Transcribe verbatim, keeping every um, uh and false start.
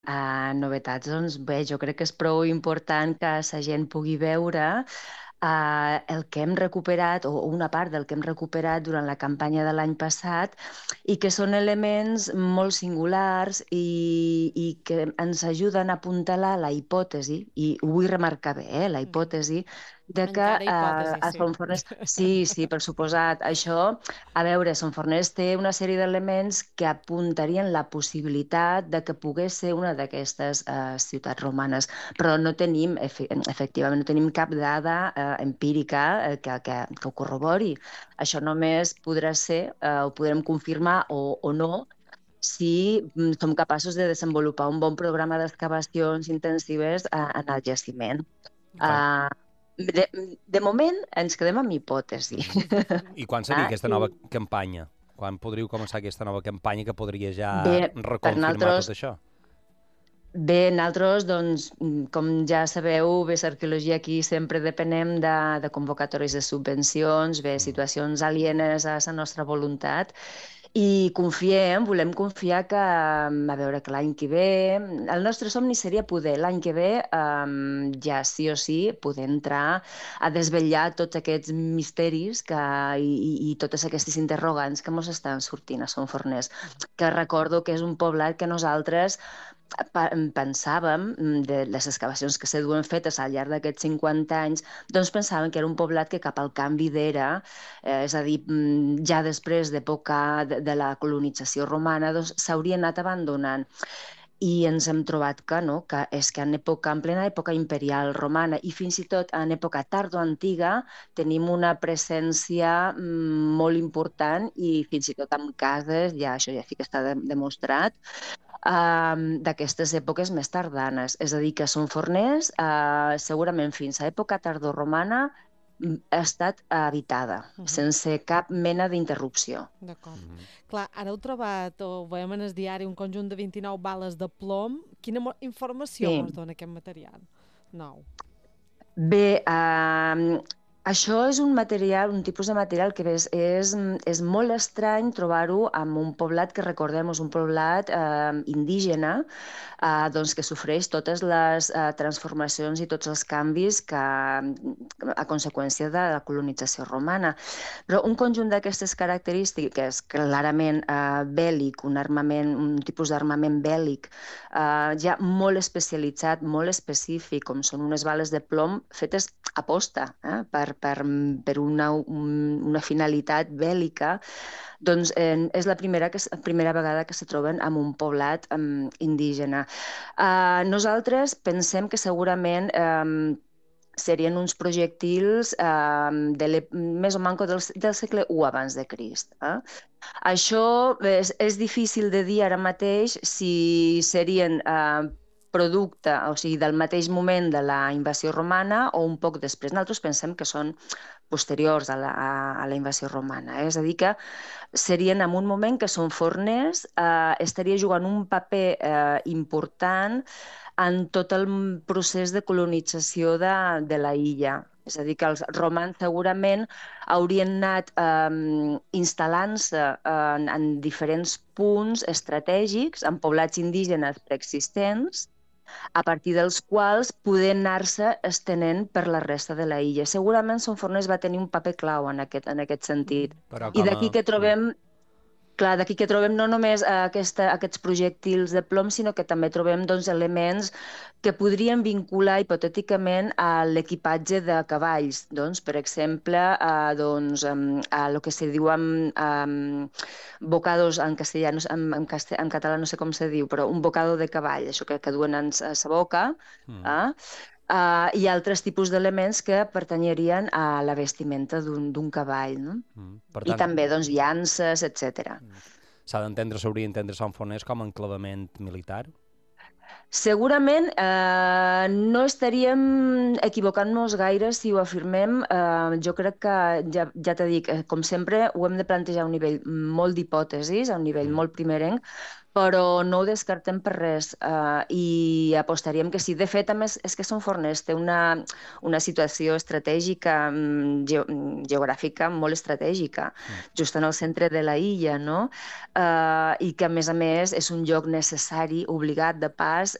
Uh, novetats, doncs bé, jo crec que és prou important que la gent pugui veure uh, el que hem recuperat o una part del que hem recuperat durant la campanya de l'any passat i que són elements molt singulars i, i que ens ajuden a apuntalar la hipòtesi, i ho vull remarcar bé, eh, la hipòtesi de que Encara uh, hipòtesi, a sí. Son Forners... Sí, sí, per suposat. Això, a veure, Son Forners té una sèrie d'elements que apuntarien la possibilitat de que pogués ser una d'aquestes uh, ciutats romanes, però no tenim, efe efectivament, no tenim cap dada uh, empírica uh, que, que, que ho corrobori. Això només podrà ser, uh, ho podrem confirmar o, o no, si mm, som capaços de desenvolupar un bon programa d'excavacions intensives uh, en el jaciment. Quan... Uh, de, de moment ens quedem amb hipòtesi. Mm -hmm. I quan seria ah, aquesta i nova campanya? Quan podríeu començar aquesta nova campanya que podria ja bé, per reconfirmar tot nosaltres, això? bé, nosaltres, doncs, com ja sabeu, bé, l'arqueologia aquí sempre depenem de, de convocatòries de subvencions, bé, situacions alienes a la nostra voluntat, i confiem, volem confiar que, a veure, que l'any que ve, el nostre somni seria poder l'any que ve um, ja sí o sí poder entrar a desvetllar tots aquests misteris que, i, i totes aquestes interrogants que ens estan sortint a Son Forners, que recordo que és un poblat que nosaltres pensàvem, de les excavacions que se duen fetes al llarg d'aquests cinquanta anys, doncs pensàvem que era un poblat que cap al canvi d'era, eh, és a dir, ja després d'època de, de la colonització romana, doncs s'hauria anat abandonant. I ens hem trobat que no, que és que en època, en plena època imperial romana i fins i tot en època tardoantiga tenim una presència molt important i fins i tot amb cases, ja això ja sí que està de, demostrat, Uh, d'aquestes èpoques més tardanes. És a dir, que Son Forners, uh, segurament fins a època tardoromana, ha estat habitada, uh -huh. sense cap mena d'interrupció. D'acord. Uh -huh. Clar, ara heu trobat, o veiem en el diari, un conjunt de vint-i-nou bales de plom. Quina informació sí. ens dona aquest material nou? Bé, uh, això és un material, un tipus de material que és, és, és molt estrany trobar-ho en un poblat que, recordem, és un poblat eh, indígena, eh, doncs que sofreix totes les eh, transformacions i tots els canvis que, a conseqüència de la colonització romana. Però un conjunt d'aquestes característiques, clarament eh, bèl·lic, un armament, un tipus d'armament bèl·lic, eh, ja molt especialitzat, molt específic, com són unes bales de plom fetes a posta, eh, per per, per una, un, una finalitat bèl·lica, doncs eh, és la primera, que, primera vegada que se troben en un poblat eh, indígena. Eh, nosaltres pensem que segurament eh, serien uns projectils eh, de més o manco del, del segle u abans de Crist. Eh? Això és, és difícil de dir ara mateix si serien eh, producte, o sigui, del mateix moment de la invasió romana o un poc després. Nosaltres pensem que són posteriors a la, a la invasió romana. Eh? És a dir, que serien en un moment que Son Forners eh, estaria jugant un paper eh, important en tot el procés de colonització de, de la illa. És a dir, que els romans segurament haurien anat eh, instal·lant-se en, en diferents punts estratègics, en poblats indígenes preexistents, a partir dels quals poder anar-se estenent per la resta de la illa. Segurament Son Forners va tenir un paper clau en aquest, en aquest sentit. Però I com a... d'aquí que trobem... Clar, d'aquí que trobem no només aquesta, aquests projectils de plom, sinó que també trobem doncs, elements que podrien vincular hipotèticament a l'equipatge de cavalls. Doncs, per exemple, a, doncs, a lo que se diu amb, amb bocados en castellà, no, en, en, castell, en català no sé com se diu, però un bocado de cavall, això que, que duen a sa boca, mm. eh? Uh, i altres tipus d'elements que pertanyerien a la vestimenta d'un cavall. No? Mm, per tant, I també doncs, llances, etcètera. S'ha d'entendre, s'hauria d'entendre Son Forners com a enclavament militar? Segurament eh, no estaríem equivocant-nos gaire si ho afirmem. Eh, jo crec que, ja, ja t'he dit, com sempre, ho hem de plantejar a un nivell molt d'hipòtesis, a un nivell mm. molt primerenc, però no ho descartem per res uh, i apostaríem que sí. De fet, a més, és que Son Forners té una, una situació estratègica, ge geogràfica molt estratègica, mm. just en el centre de la illa, no? Uh, I que, a més a més, és un lloc necessari, obligat, de pas,